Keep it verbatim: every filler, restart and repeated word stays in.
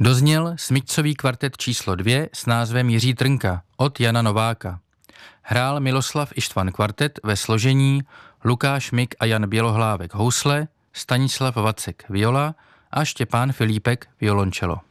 Dozněl smyčcový kvartet číslo dvě s názvem Jiří Trnka od Jana Nováka. Hrál Miloslav Ištvan kvartet ve složení Lukáš Mik a Jan Bělohlávek housle, Stanislav Vacek viola a Štěpán Filípek violončelo.